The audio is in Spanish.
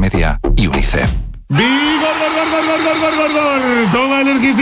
Media y UNICEF. ¡Vigor, gor, gor, gor, gor, gor, gor, gor! Toma Energisil.